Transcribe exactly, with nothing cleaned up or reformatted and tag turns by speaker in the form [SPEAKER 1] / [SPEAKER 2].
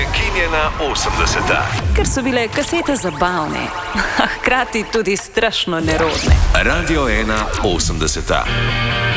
[SPEAKER 1] prekinjena osemdeseta.
[SPEAKER 2] Ker so bile kasete zabavne, a hkrati tudi strašno nerodne.
[SPEAKER 1] Radio ena osemdeseta.